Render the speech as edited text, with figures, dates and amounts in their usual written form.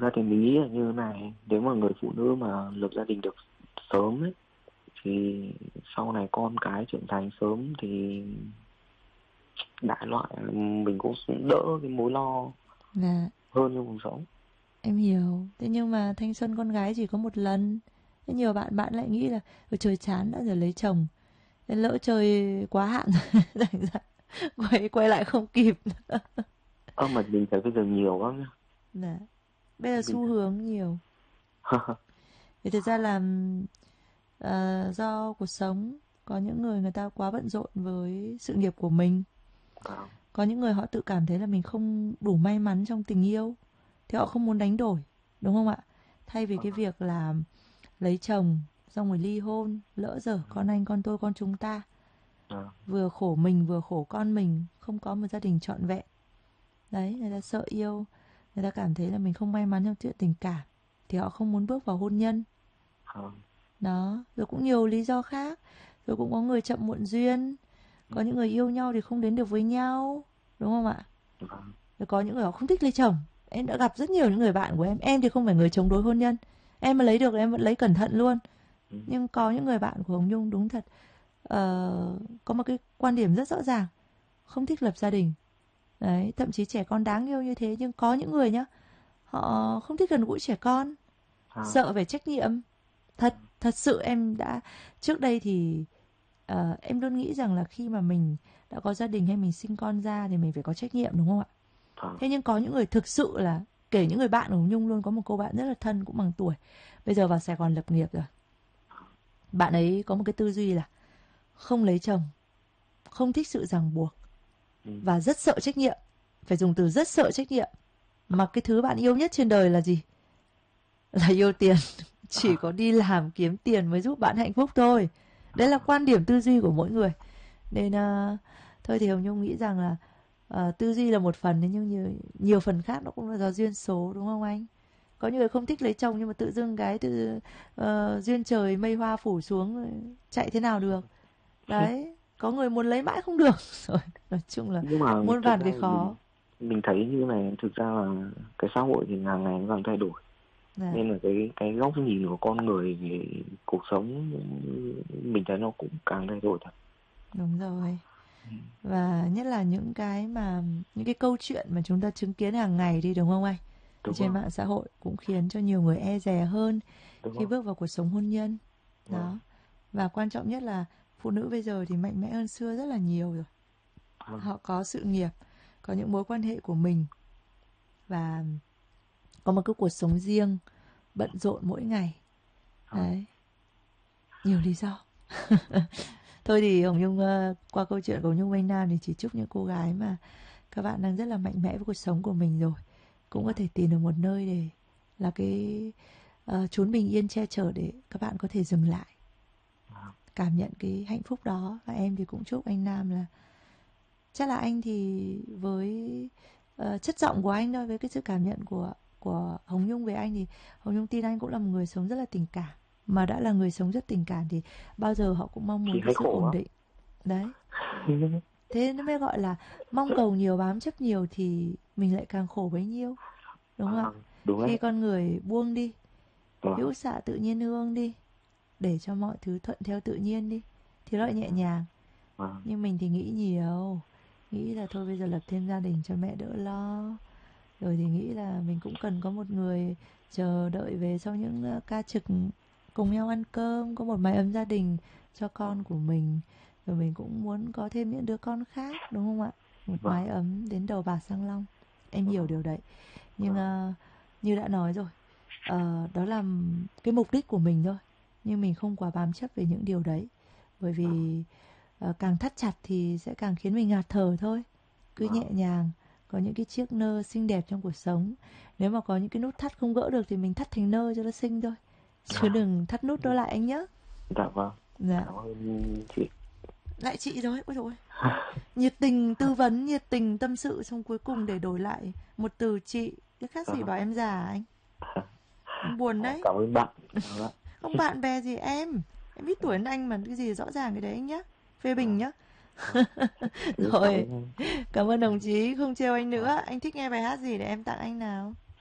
ra thì mình nghĩ là như thế này, nếu mà người phụ nữ mà lập gia đình được sớm ấy thì sau này con cái trưởng thành sớm thì đại loại mình cũng đỡ cái mối lo Dạ, hơn trong cuộc sống. em hiểu. Thế nhưng mà thanh xuân con gái chỉ có một lần. Thế nhiều bạn bạn lại nghĩ là "Ôi trời, chán đã rồi lấy chồng. Thế lỡ chơi quá hạn thành ra quay lại không kịp." Mà mình thấy bây giờ nhiều lắm nhá. Dạ. Bây giờ Mình xu hướng nhiều. Thì thực ra là do cuộc sống, có những người người ta quá bận rộn với sự nghiệp của mình, Vâng, có những người họ tự cảm thấy là mình không đủ may mắn trong tình yêu thì họ không muốn đánh đổi, đúng không ạ? Thay vì cái việc là lấy chồng xong rồi ly hôn, lỡ dở con anh con tôi con chúng ta, vâng, vừa khổ mình vừa khổ con mình, không có một gia đình trọn vẹn. Đấy, người ta sợ yêu, người ta cảm thấy là mình không may mắn trong chuyện tình cảm thì họ không muốn bước vào hôn nhân. vâng, Đó, rồi cũng nhiều lý do khác. Rồi cũng có người chậm muộn duyên, có những người yêu nhau thì không đến được với nhau, đúng không ạ? vâng, Rồi có những người họ không thích lấy chồng. Em đã gặp rất nhiều những người bạn của em thì không phải người chống đối hôn nhân. Em mà lấy được em vẫn lấy cẩn thận luôn. ừ, Nhưng có những người bạn của Hồng Nhung đúng thật, có một cái quan điểm rất rõ ràng, không thích lập gia đình. Đấy, thậm chí trẻ con đáng yêu như thế nhưng có những người nhá, họ không thích gần gũi trẻ con, vâng, sợ về trách nhiệm. Thật sự em đã trước đây thì em luôn nghĩ rằng là khi mà mình đã có gia đình hay mình sinh con ra thì mình phải có trách nhiệm, đúng không ạ? vâng, Thế nhưng có những người thực sự là, kể những người bạn của Nhung luôn, có một cô bạn rất là thân cũng bằng tuổi, bây giờ vào Sài Gòn lập nghiệp rồi. Bạn ấy có một cái tư duy là không lấy chồng, không thích sự ràng buộc ừ, và rất sợ trách nhiệm. Phải dùng từ rất sợ trách nhiệm. Mà cái thứ bạn yêu nhất trên đời là gì? Là yêu tiền. Chỉ có đi làm kiếm tiền mới giúp bạn hạnh phúc thôi. Đấy là quan điểm tư duy của mỗi người. Nên thôi thì Hồng Nhung nghĩ rằng là tư duy là một phần, nhưng nhiều phần khác nó cũng là do duyên số, đúng không anh? Có những người không thích lấy chồng nhưng mà tự dưng cái duyên trời mây hoa phủ xuống, chạy thế nào được. Đấy, có người muốn lấy mãi không được. Rồi, nói chung là nhưng mà muôn thực vàn ra cái thì mình khó. mình thấy như này, thực ra là cái xã hội thì ngày ngày nó càng thay đổi, Dạ, nên là cái góc nhìn của con người về cuộc sống mình thấy nó cũng càng thay đổi thật. đúng rồi. Ừ, Và nhất là những cái câu chuyện mà chúng ta chứng kiến hàng ngày đi, đúng không anh? Ở đúng trên không, mạng xã hội cũng khiến cho nhiều người e dè hơn đúng khi không, bước vào cuộc sống hôn nhân. vâng, Đó. Và quan trọng nhất là phụ nữ bây giờ thì mạnh mẽ hơn xưa rất là nhiều rồi. vâng, Họ có sự nghiệp, có những mối quan hệ của mình và có một cái cuộc sống riêng, bận rộn mỗi ngày. vâng. Đấy, nhiều lý do. Thôi thì Hồng Nhung qua câu chuyện của Hồng Nhung Anh Nam thì chỉ chúc những cô gái mà các bạn đang rất là mạnh mẽ với cuộc sống của mình rồi cũng có thể tìm được một nơi để là cái chốn bình yên che chở để các bạn có thể dừng lại, Vâng. cảm nhận cái hạnh phúc đó. Và em thì cũng chúc anh Nam là, chắc là anh thì với chất giọng của anh thôi, với cái sự cảm nhận của Hồng Nhung về anh thì Hồng Nhung tin anh cũng là một người sống rất là tình cảm. Mà đã là người sống rất tình cảm thì bao giờ họ cũng mong Chị muốn cái thấy sự khổ ổn lắm. định. Đấy, thế nó mới gọi là mong cầu nhiều bám chấp nhiều thì mình lại càng khổ bấy nhiêu, đúng không ạ? Đúng Khi đấy. con người buông đi, Vâng, hữu xạ tự nhiên hương đi, để cho mọi thứ thuận theo tự nhiên đi thì nó lại nhẹ nhàng. vâng, Nhưng mình thì nghĩ nhiều, nghĩ là thôi bây giờ lập thêm gia đình cho mẹ đỡ lo, rồi thì nghĩ là mình cũng cần có một người chờ đợi về sau những ca trực, cùng nhau ăn cơm, có một mái ấm gia đình cho con của mình. Rồi mình cũng muốn có thêm những đứa con khác, đúng không ạ? Một vâng, mái ấm đến đầu bạc răng long. Em hiểu vâng, điều đấy. Nhưng vâng, như đã nói rồi, đó là cái mục đích của mình thôi. Nhưng mình không quá bám chấp về những điều đấy. Bởi vâng, vì càng thắt chặt thì sẽ càng khiến mình ngạt thở thôi. Cứ nhẹ vâng, nhàng, có những cái chiếc nơ xinh đẹp trong cuộc sống. Nếu mà có những cái nút thắt không gỡ được thì mình thắt thành nơ cho nó xinh thôi. Chứ vâng. đừng thắt nút đó lại anh nhé. Dạ vâng, Dạ. cảm ơn chị. Lại chị rồi, ôi dồi ôi. Nhiệt tình tư vấn, nhiệt tình tâm sự, xong cuối cùng để đổi lại một từ chị. Cái khác gì Vâng. bảo em già à anh? Em buồn đấy. Cảm ơn bạn. Cảm ơn bạn. Không bạn bè gì em. Em biết tuổi hơn anh mà cái gì rõ ràng cái đấy anh nhá. Phê bình Vâng, nhá. vâng. Cảm Rồi, ơn. cảm ơn đồng chí, không trêu anh Vâng. nữa. Anh thích nghe bài hát gì để em tặng anh nào?